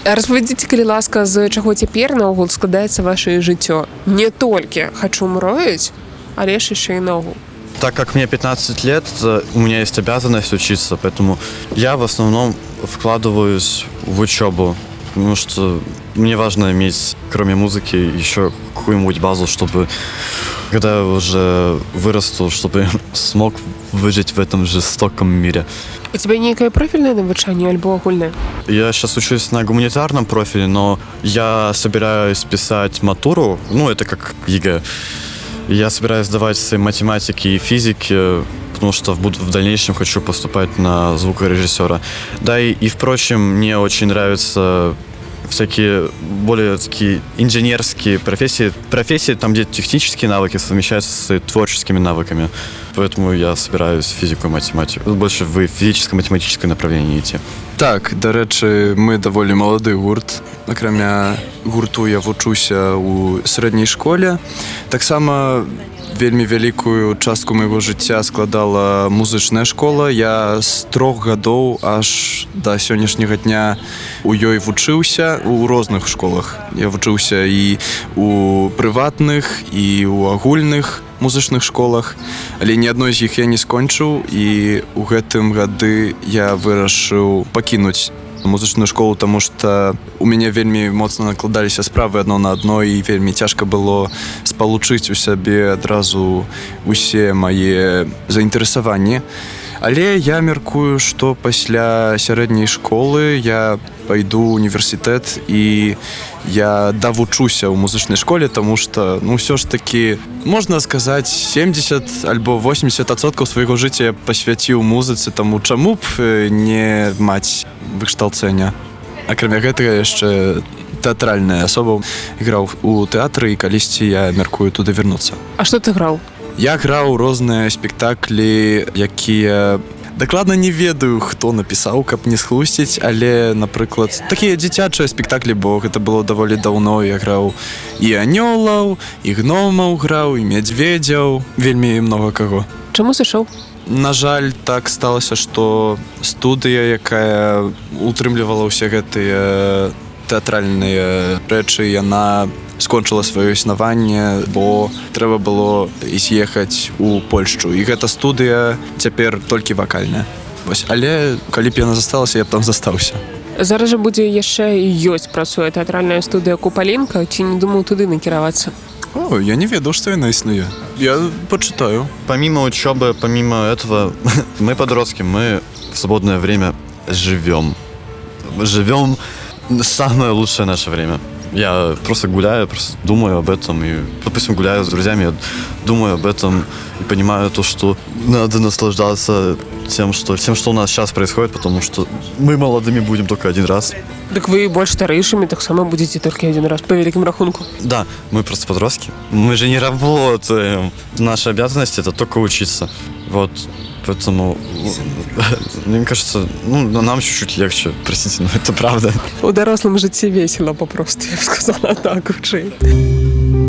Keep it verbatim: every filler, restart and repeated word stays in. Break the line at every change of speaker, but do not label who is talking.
Распавядзіце, калі ласка, з чаго цяпер наогул складаецца ваше жыццё? Не толькі «Хачу мроіць», але ж яшчэ і наогул.
Так как мне пятнадцать лет, у меня есть обязанность учиться, поэтому я в основном вкладываюсь в учебу, потому что мне важно иметь, кроме музыки, еще какую-нибудь базу, чтобы, когда я уже вырасту, чтобы смог выжить в этом жестоком мире.
У тебя некое профильное навучанне альбо агульнае?
Я сейчас учусь на гуманитарном профиле, но я собираюсь писать матуру, ну, это как ЕГЭ. Я собираюсь сдавать с математики и физики, потому что в, в дальнейшем хочу поступать на звукорежиссера. Да и, и, впрочем, мне очень нравятся всякие более такие инженерские профессии, профессии там, где технические навыки совмещаются с творческими навыками. Поэтому я собираюсь физику и математику. Больше в физическо-математическое направление идти.
Так, до речі, ми доволі молодий гурт. Акрамя гурту я вучуся у середній школі. Так само вельмі вялікую частку майго жыцця складала музычная школа. Я з трох гадоў аж да сённяшняга дня у ёй вучыўся у розных школах. Я вучыўся і у прыватных, і ў агульных музычных школах, але ні адной з іх я не скончыў, і ў гэтым гады я вырашыў пакінуць музычную школу, таму што у мяне вельмі моцна накладаліся справы адно на адно, і вельмі цяжка было спалучыць у сябе адразу усе мае заінтарэсаванні. Але я мяркую, што пасля сярэдняй школы я пайду ў універсітэт і я давучуся ў музычнай школе, таму што, ну, ўсё ж такі, можна сказаць, семьдесят альбо восемьдесят адсоткаў свайго жыцця я пасвяціў музыцы, таму чаму б не маць выкшталцэння. Акрамя гэтага яшчэ тэатральная асоба, іграў у тэатры, і калісьці я мяркую туды вярнуцца.
А што ты граў?
Я граў розныя спектаклі, якія дакладна не ведаю, хто напісаў, каб не схлусціць, але, напрыклад, такія дзіцячыя спектаклі, бо гэта было даволі даўно. Я граў і анёлаў, і гномаў граў, і мядзведзяў, вельмі многа каго.
Чаму сышоў?
На жаль, так сталася, што студыя, якая утрымлівала ўсе гэтыя тэатральныя рэчы, яна скончыла сваё існаванне, бо трэба было з'ехаць у Польшчу. І гэта студыя цяпер толькі вакальная. Вось. Але калі б яна засталася, я б там застаўся.
Зараз жа будзе яшчэ і ёсць працуе тэатральная студыя «Купаленка», ці не думаў туды накіравацца?
О, я не ведаў, што яна існуе. Я почитаю.
Помимо учебы, помимо этого, мы подростки, мы в свободное время живем. Живем самое лучшее наше время. Я просто гуляю, просто думаю об этом. И, допустим, гуляю с друзьями, я думаю об этом и понимаю то, что надо наслаждаться тем, что, тем, что у нас сейчас происходит, потому что мы молодыми будем только один раз.
Так вы больше старейшими, так само будете только один раз, по великому рахунку.
Да, мы просто подростки. Мы же не работаем. Наша обязанность — это только учиться. Вот. Поэтому, мне кажется, ну, нам чуть-чуть легче, простите, но это правда.
У дорослом житті весело попросту, я б сказала так, уже.